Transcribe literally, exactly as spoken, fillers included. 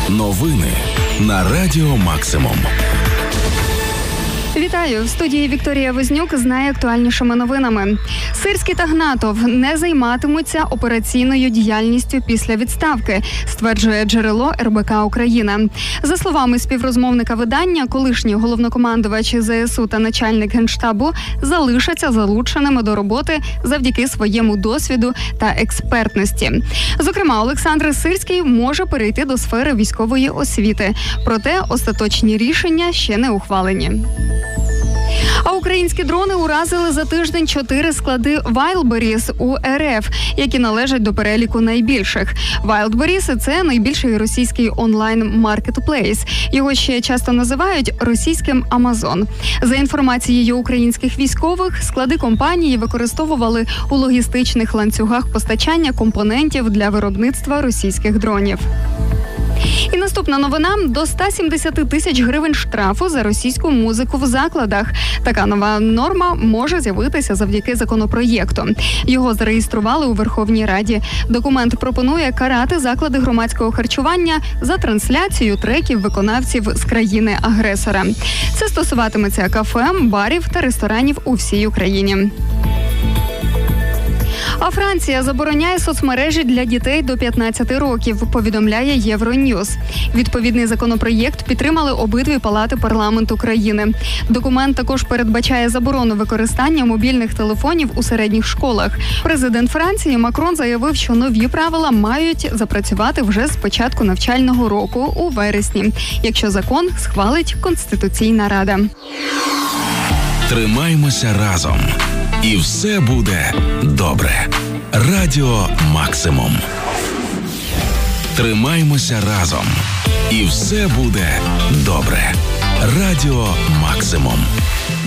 Новини на Радіо Максимум. Вітаю! В студії Вікторія Вознюк з найактуальнішими новинами. Сирський та Гнатов не займатимуться операційною діяльністю після відставки, стверджує джерело ер бе ка Україна. За словами співрозмовника видання, колишній головнокомандувач зе ес у та начальник Генштабу залишаться залученими до роботи завдяки своєму досвіду та експертності. Зокрема, Олександр Сирський може перейти до сфери військової освіти. Проте остаточні рішення ще не ухвалені. А українські дрони уразили за тиждень чотири склади Wildberries у ер еф, які належать до переліку найбільших. Wildberries – це найбільший російський онлайн-маркетплейс. Його ще часто називають російським Амазон. За інформацією українських військових, склади компанії використовували у логістичних ланцюгах постачання компонентів для виробництва російських дронів. І наступна новина – до ста сімдесяти тисяч гривень штрафу за російську музику в закладах. Така нова норма може з'явитися завдяки законопроєкту. Його зареєстрували у Верховній Раді. Документ пропонує карати заклади громадського харчування за трансляцію треків виконавців з країни-агресора. Це стосуватиметься кафе, барів та ресторанів у всій Україні. А Франція забороняє соцмережі для дітей до п'ятнадцяти років, повідомляє Євроньюз. Відповідний законопроєкт підтримали обидві палати парламенту країни. Документ також передбачає заборону використання мобільних телефонів у середніх школах. Президент Франції Макрон заявив, що нові правила мають запрацювати вже з початку навчального року у вересні, якщо закон схвалить Конституційна Рада. Тримаймося разом. І все буде добре. Радіо Максимум. Тримаймося разом. І все буде добре. Радіо Максимум.